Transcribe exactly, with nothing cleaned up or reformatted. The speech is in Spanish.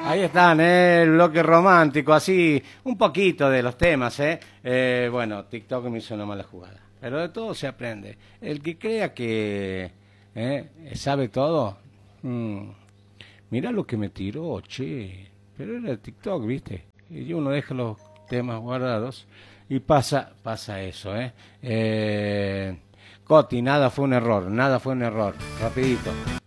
Ahí están, ¿eh? El bloque romántico, así, un poquito de los temas, ¿eh? Eh, bueno, TikTok me hizo una mala jugada, pero de todo se aprende. El que crea que ¿eh? sabe todo, mm, mirá lo que me tiró, che, pero era el TikTok, ¿viste? Y uno deja los temas guardados y pasa, pasa eso, ¿eh? eh Coti, nada fue un error, nada fue un error, rapidito.